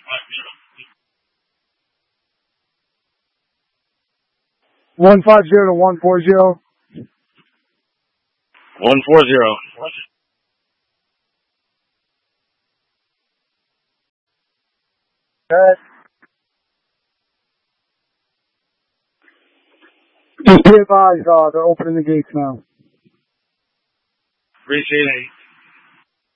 (150 to 140). 140. Just be advised, they're opening the gates now. Appreciate it.